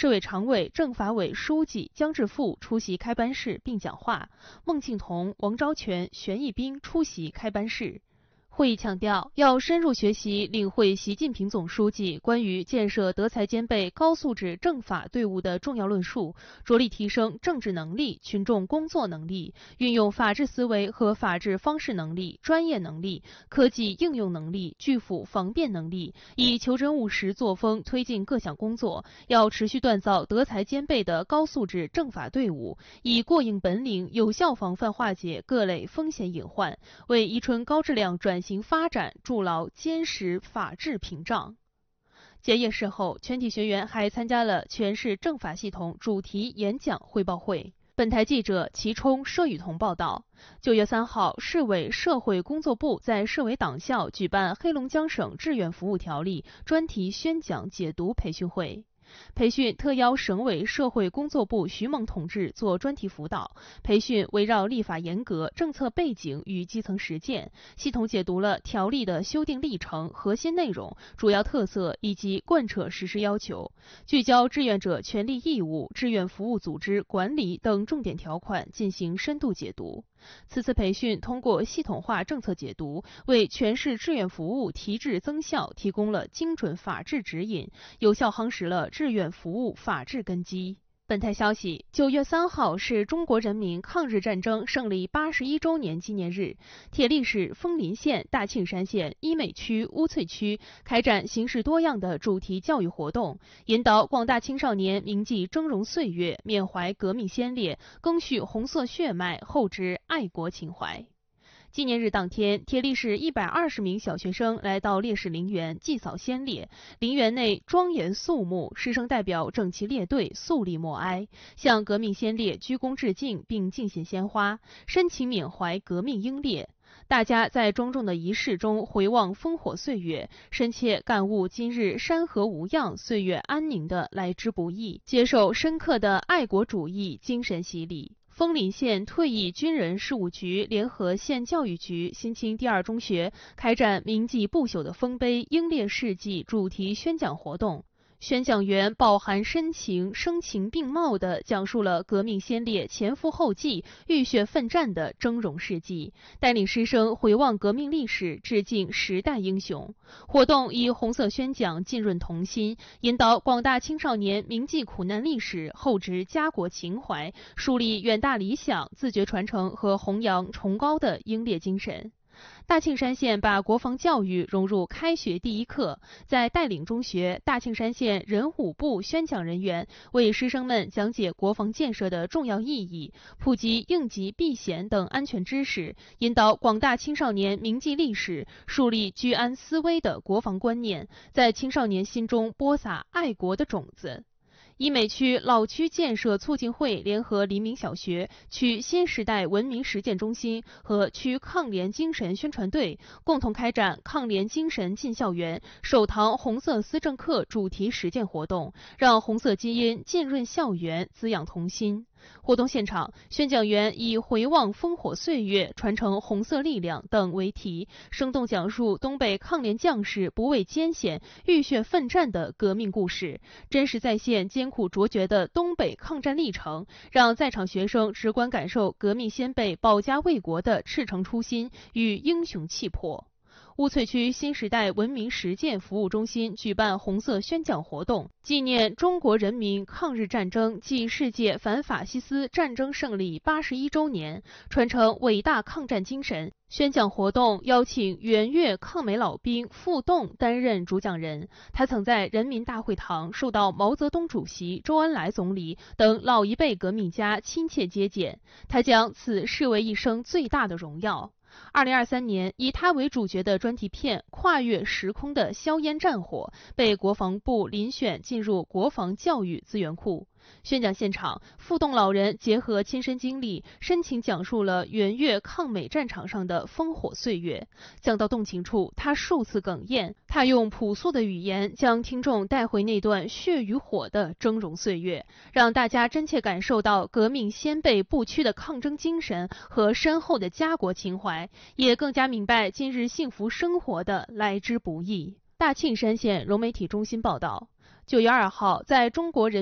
市委常委、政法委书记姜志富出席开班式并讲话，孟庆彤、王昭全、玄义斌出席开班式。会议强调，要深入学习领会习近平总书记关于建设德才兼备高素质政法队伍的重要论述，着力提升政治能力、群众工作能力，运用法治思维和法治方式能力、专业能力、科技应用能力、拒腐防变能力，以求真务实作风推进各项工作。要持续锻造德才兼备的高素质政法队伍，以过硬本领有效防范化解各类风险隐患，为宜春高质量转型发展筑牢坚实法治屏障。结业式后，全体学员还参加了全市政法系统主题演讲汇报会。本台记者齐冲、佘雨桐报道。9月3号，市委社会工作部在市委党校举办黑龙江省志愿服务条例专题宣讲解读培训会。培训特邀省委社会工作部徐猛同志做专题辅导，培训围绕立法严格、政策背景与基层实践，系统解读了条例的修订历程、核心内容、主要特色以及贯彻实施要求，聚焦志愿者权利义务、志愿服务组织管理等重点条款进行深度解读。此次培训通过系统化政策解读，为全市志愿服务提质增效提供了精准法治指引，有效夯实了志愿服务法治根基。本台消息，9月3号是中国人民抗日战争胜利81周年纪念日。铁力市枫林县、大庆山县、伊美区、乌翠区开展形式多样的主题教育活动，引导广大青少年铭记峥嵘岁月，缅怀革命先烈，赓续红色血脉，厚植爱国情怀。纪念日当天，铁力市120名小学生来到烈士陵园祭扫先烈，陵园内庄严肃穆，师生代表整齐列队，肃立默哀，向革命先烈鞠躬致敬并敬献鲜花，深情缅怀革命英烈。大家在庄重的仪式中回望烽火岁月，深切感悟今日山河无恙、岁月安宁的来之不易，接受深刻的爱国主义精神洗礼。枫林县退役军人事务局联合县教育局新青第2中学开展铭记不朽的丰碑、英烈事迹主题宣讲活动。宣讲员饱含深情、声情并茂地讲述了革命先烈前赴后继、浴血奋战的峥嵘事迹，带领师生回望革命历史，致敬时代英雄。活动以红色宣讲浸润童心，引导广大青少年铭记苦难历史，厚植家国情怀，树立远大理想，自觉传承和弘扬崇高的英烈精神。大庆山县把国防教育融入开学第一课，在带领中学，大庆山县人武部宣讲人员为师生们讲解国防建设的重要意义，普及应急避险等安全知识，引导广大青少年铭记历史，树立居安思危的国防观念，在青少年心中播撒爱国的种子。伊美区老区建设促进会联合黎明小学、区新时代文明实践中心和区抗联精神宣传队共同开展抗联精神进校园首堂红色思政课主题实践活动，让红色基因浸润校园，滋养童心。活动现场，宣讲员以回望烽火岁月、传承红色力量等为题，生动讲述东北抗联将士不畏艰险、浴血奋战的革命故事，真实再现艰苦卓绝的东北抗战历程，让在场学生直观感受革命先辈保家卫国的赤诚初心与英雄气魄。乌翠区新时代文明实践服务中心举办红色宣讲活动，纪念中国人民抗日战争暨世界反法西斯战争胜利81周年，传承伟大抗战精神。宣讲活动邀请援越抗美老兵傅栋担任主讲人，他曾在人民大会堂受到毛泽东主席、周恩来总理等老一辈革命家亲切接见，他将此视为一生最大的荣耀。2023年，以他为主角的专题片《跨越时空的硝烟战火》被国防部遴选进入国防教育资源库。宣讲现场，傅栋老人结合亲身经历，深情讲述了援越抗美战场上的烽火岁月。讲到动情处，他数次哽咽。他用朴素的语言将听众带回那段血与火的峥嵘岁月，让大家真切感受到革命先辈不屈的抗争精神和深厚的家国情怀，也更加明白今日幸福生活的来之不易。大庆山县融媒体中心报道，9月2号，在中国人